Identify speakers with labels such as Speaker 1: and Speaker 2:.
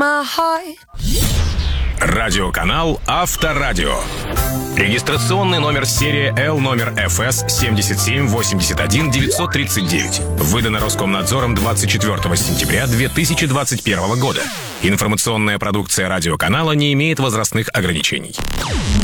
Speaker 1: my heart.
Speaker 2: Радиоканал Авторадио. Регистрационный номер серии L номер ФС 7781939. Выдано Роскомнадзором 24 сентября 2021 года. Информационная продукция радиоканала не имеет возрастных ограничений.